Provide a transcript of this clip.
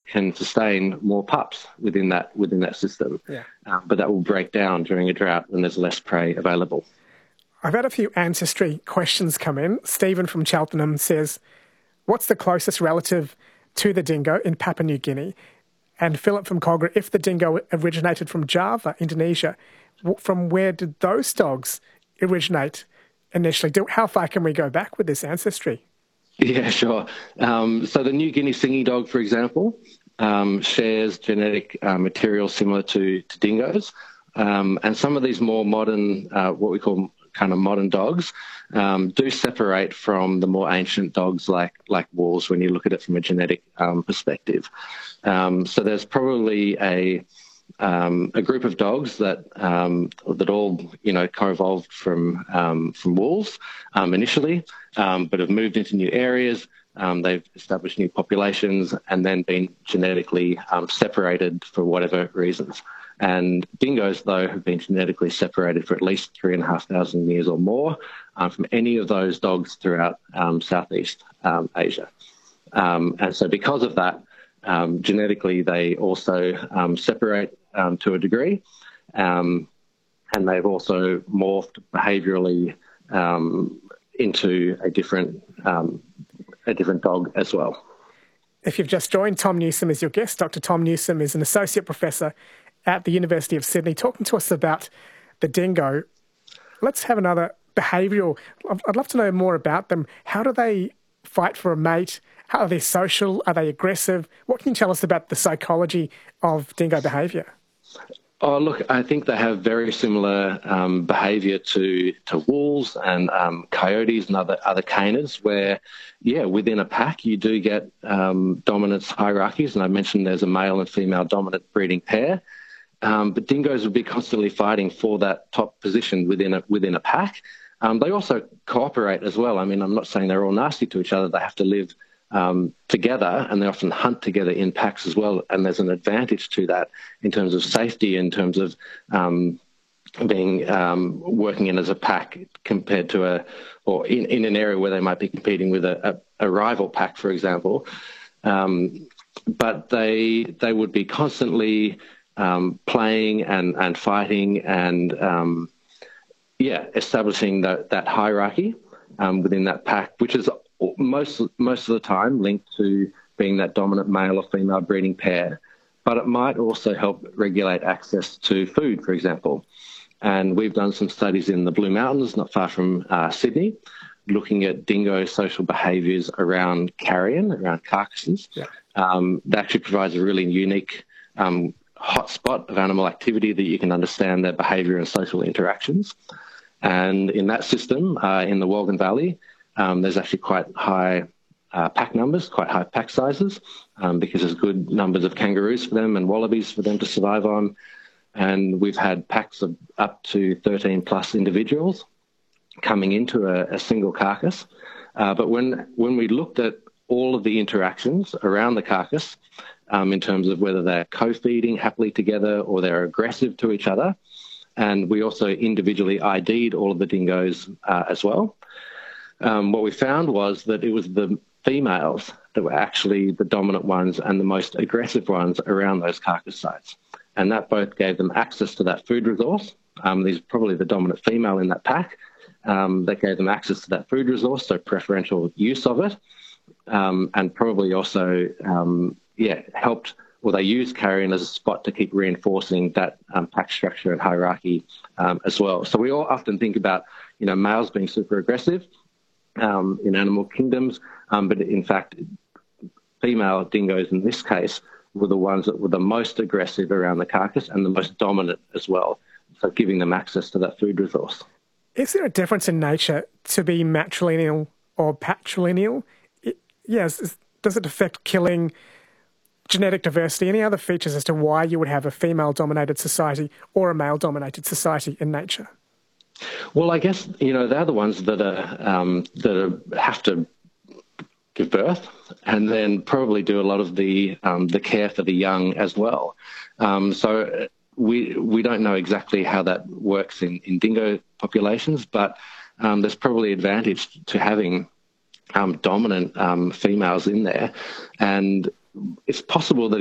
can sustain more pups within that system. Yeah. But that will break down during a drought when there's less prey available. I've had a few ancestry questions come in. Stephen from Cheltenham says, what's the closest relative to the dingo in Papua New Guinea? And Philip from Cogra, if the dingo originated from Java, Indonesia, from where did those dogs originate initially? How far can we go back with this ancestry? Yeah, sure. So the New Guinea singing dog, for example, shares genetic material similar to dingoes. And some of these more modern, what we call kind of modern dogs, do separate from the more ancient dogs like wolves when you look at it from a genetic perspective. So there's probably a group of dogs that all co-evolved from wolves initially, but have moved into new areas. They've established new populations and then been genetically separated for whatever reasons. And dingoes, though, have been genetically separated for at least 3,500 years or more from any of those dogs throughout Southeast Asia. And so because of that, genetically, they also separate to a degree, and they've also morphed behaviourally into a different dog as well. If you've just joined, Tom Newsome is your guest. Dr. Tom Newsome is an associate professor at the University of Sydney, talking to us about the dingo. Let's have another behavioural. I'd love to know more about them. How do they fight for a mate? How are they social? Are they aggressive? What can you tell us about the psychology of dingo behaviour? Oh, look, I think they have very similar behaviour to wolves and coyotes and other canines where, within a pack you do get dominance hierarchies. And I mentioned there's a male and female dominant breeding pair. But dingoes would be constantly fighting for that top position within a pack. They also cooperate as well. I mean, I'm not saying they're all nasty to each other. They have to live together, and they often hunt together in packs as well. And there's an advantage to that in terms of safety, in terms of being working in as a pack compared to in an area where they might be competing with a rival pack, for example. But they would be constantly playing and fighting and establishing that hierarchy within that pack, which is most of the time linked to being that dominant male or female breeding pair. But it might also help regulate access to food, for example. And we've done some studies in the Blue Mountains, not far from Sydney, looking at dingo social behaviours around carrion, around carcasses. Yeah. That actually provides a really unique hotspot of animal activity that you can understand their behaviour and social interactions. And in that system, in the Wolgan Valley, there's actually quite high pack numbers, quite high pack sizes, because there's good numbers of kangaroos for them and wallabies for them to survive on. And we've had packs of up to 13 plus individuals coming into a single carcass. But when we looked at all of the interactions around the carcass, in terms of whether they're co-feeding happily together or they're aggressive to each other, and we also individually ID'd all of the dingoes as well, what we found was that it was the females that were actually the dominant ones and the most aggressive ones around those carcass sites. And that both gave them access to that food resource. These are probably the dominant female in that pack. That gave them access to that food resource, so preferential use of it, and probably also, helped, or they used carrion as a spot to keep reinforcing that pack structure and hierarchy as well. So we all often think about, males being super aggressive in animal kingdoms, but in fact, female dingoes in this case were the ones that were the most aggressive around the carcass and the most dominant as well, so giving them access to that food resource. Is there a difference in nature to be matrilineal or patrilineal? Yes. Does it affect killing, genetic diversity, any other features as to why you would have a female-dominated society or a male-dominated society in nature? Well, I guess, they're the ones that have to give birth and then probably do a lot of the care for the young as well. So we don't know exactly how that works in dingo populations, but there's probably advantage to having dominant females in there. And it's possible that